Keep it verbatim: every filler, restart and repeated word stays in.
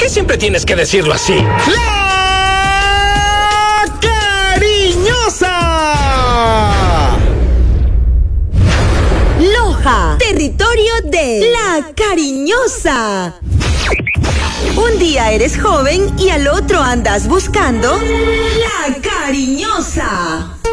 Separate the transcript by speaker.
Speaker 1: qué siempre tienes que decirlo así?
Speaker 2: ¡La Cariñosa!
Speaker 3: Loja, territorio de La Cariñosa. Un día eres joven y al otro andas buscando La Cariñosa.